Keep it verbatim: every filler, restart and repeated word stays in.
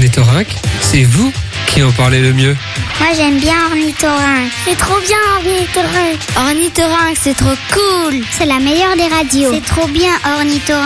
Ornithorynque, c'est vous qui en parlez le mieux. Moi j'aime bien Ornithorynque. C'est trop bien Ornithorynque. Ornithorynque, c'est trop cool. C'est la meilleure des radios. C'est trop bien Ornithorynque.